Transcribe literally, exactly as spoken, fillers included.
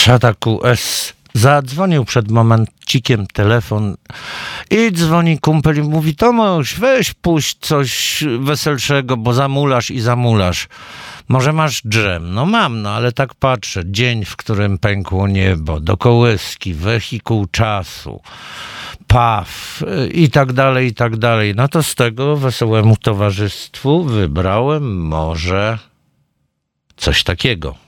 Szata Q S zadzwonił przed momencikiem telefon i dzwoni kumpel i mówi: Tomasz, weź puść coś weselszego, bo zamulasz i zamulasz. Może masz dżem? No mam, no ale tak patrzę. Dzień, w którym pękło niebo, do kołyski, wehikuł czasu, paw i tak dalej, i tak dalej. No to z tego wesołemu towarzystwu wybrałem może coś takiego.